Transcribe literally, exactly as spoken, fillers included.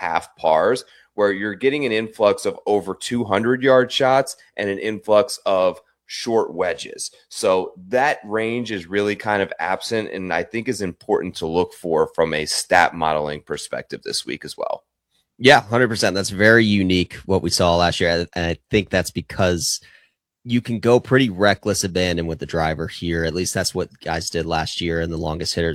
half pars, where you're getting an influx of over two hundred yard shots and an influx of short wedges. So that range is really kind of absent, and I think is important to look for from a stat modeling perspective this week as well. Yeah, one hundred percent. That's very unique what we saw last year. And I think that's because you can go pretty reckless abandon with the driver here. At least that's what guys did last year in the longest hitters